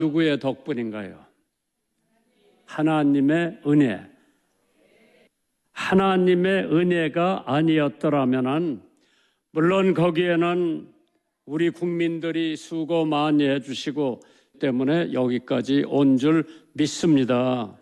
누구의 덕분인가요? 하나님의 은혜. 하나님의 은혜가 아니었더라면 물론 거기에는 우리 국민들이 수고 많이 해주시고 때문에 여기까지 온 줄 믿습니다.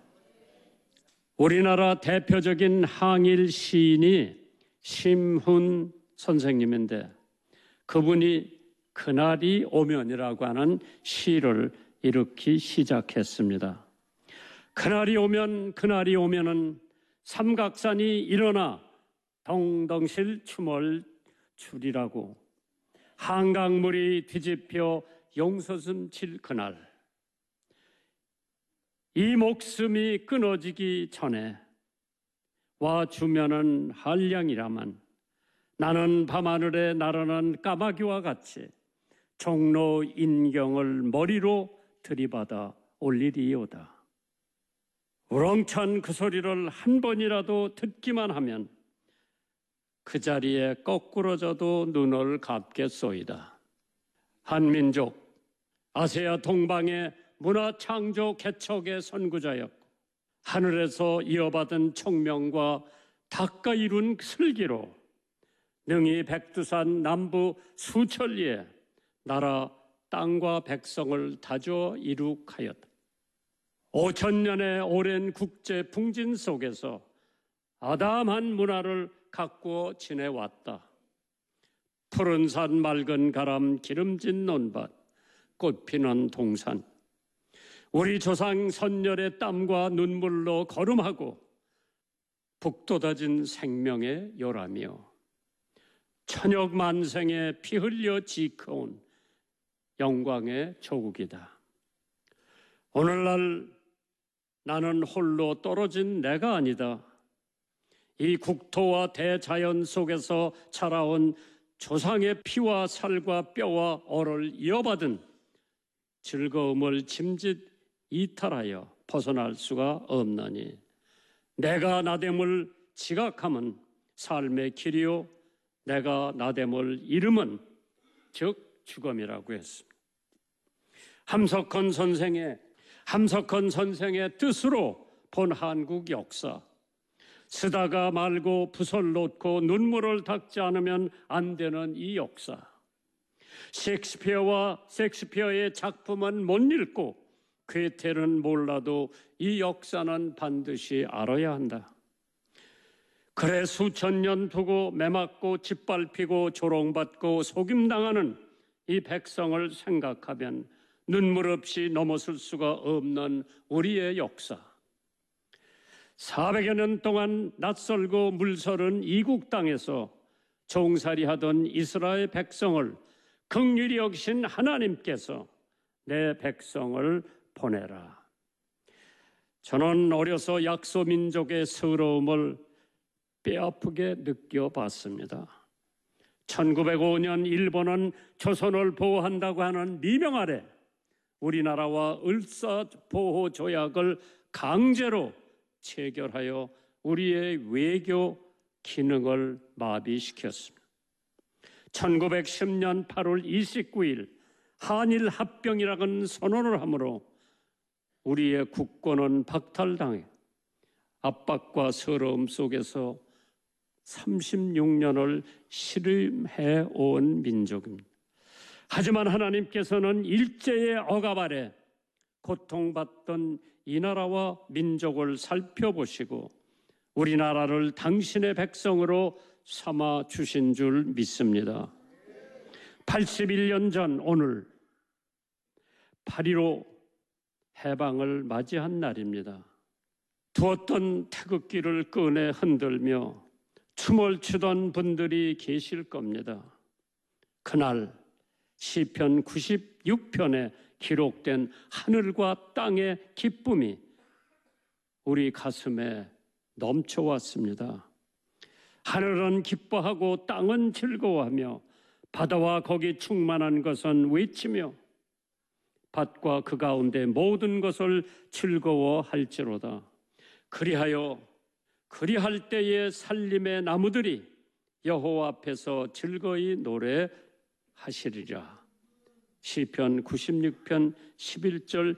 우리나라 대표적인 항일 시인이 심훈 선생님인데 그분이 그날이 오면이라고 하는 시를 이렇게 시작했습니다. 그날이 오면은 삼각산이 일어나 덩덩실 춤을 추리라고 한강물이 뒤집혀 용서슴 칠 그날 이 목숨이 끊어지기 전에 와주면은 한량이라만 나는 밤하늘에 나르는 까마귀와 같이 종로 인경을 머리로 들이받아 올리리오다. 우렁찬 그 소리를 한 번이라도 듣기만 하면 그 자리에 거꾸러져도 눈을 감겠소이다. 한민족, 아세아 동방의 문화 창조 개척의 선구자였고 하늘에서 이어받은 청명과 닦아 이룬 슬기로 능히 백두산 남부 수천리에 나라 땅과 백성을 다져 이룩하였다. 5,000년의 오랜 국제 풍진 속에서 아담한 문화를 가꾸어 지내왔다. 푸른 산, 맑은 가람, 기름진 논밭, 꽃피는 동산. 우리 조상 선열의 땀과 눈물로 거름하고 북돋아진 생명의 요람이요 천역 만생에 피 흘려 지켜온 영광의 조국이다. 오늘날 나는 홀로 떨어진 내가 아니다. 이 국토와 대자연 속에서 자라온 조상의 피와 살과 뼈와 얼을 이어받은 즐거움을 짐짓 이탈하여 벗어날 수가 없나니 내가 나됨을 지각함은 삶의 길이요 내가 나됨을 잃음은 즉 죽음이라고 했습니다. 함석헌 선생의 뜻으로 본 한국 역사, 쓰다가 말고 붓을 놓고 눈물을 닦지 않으면 안 되는 이 역사, 셰익스피어의 작품은 못 읽고 괴테는 몰라도 이 역사는 반드시 알아야 한다. 그래 수천 년 두고 매맞고 짓밟히고 조롱받고 속임당하는 이 백성을 생각하면 눈물 없이 넘어설 수가 없는 우리의 역사. 400여 년 동안 낯설고 물서른 이국 땅에서 종살이하던 이스라엘 백성을 긍휼히 여기신 하나님께서 내 백성을 보내라. 저는 어려서 약소민족의 서러움을 뼈아프게 느껴봤습니다. 1905년 일본은 조선을 보호한다고 하는 미명 아래 우리나라와 을사보호조약을 강제로 체결하여 우리의 외교 기능을 마비시켰습니다. 1910년 8월 29일 한일 합병이라는 선언을 하므로 우리의 국권은 박탈당해 압박과 서러움 속에서 36년을 씨름해 온 민족입니다. 하지만 하나님께서는 일제의 억압 아래 고통받던 이 나라와 민족을 살펴보시고 우리나라를 당신의 백성으로 삼아 주신 줄 믿습니다. 81년 전 오늘 8.15 해방을 맞이한 날입니다. 두었던 태극기를 꺼내 흔들며 춤을 추던 분들이 계실 겁니다. 그날 시편 96편에 기록된 하늘과 땅의 기쁨이 우리 가슴에 넘쳐왔습니다. 하늘은 기뻐하고 땅은 즐거워하며 바다와 거기 충만한 것은 외치며 밭과 그 가운데 모든 것을 즐거워할지로다. 그리할 때에 살림의 나무들이 여호와 앞에서 즐거이 노래하시리라. 시편 96편 11절